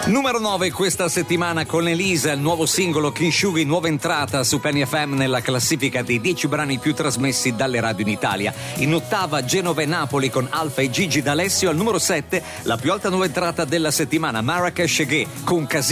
Numero 9 questa settimana con Elisa, il nuovo singolo Kinshugi, nuova entrata su Penny FM nella classifica dei 10 brani più trasmessi dalle radio in Italia. In ottava Genova e Napoli con Alfa e Gigi D'Alessio. Al numero 7 la più alta nuova entrata della settimana, Marrakesh Ghe con Casino.